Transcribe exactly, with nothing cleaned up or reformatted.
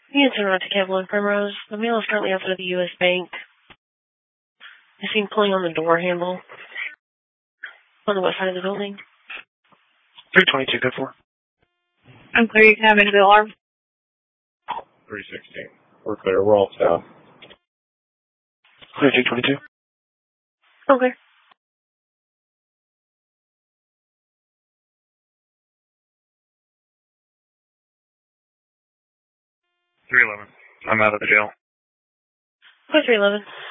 You can turn around to Cavalon Primrose. The mail is currently outside of the U S Bank. I seen pulling on the door handle on the west side of the building. three twenty-two, good for. I'm clear. You can have into the alarm. three sixteen. We're clear. We're all staff. Clear, three twenty-two. Okay. three eleven. I'm out of the jail. Clear, three eleven.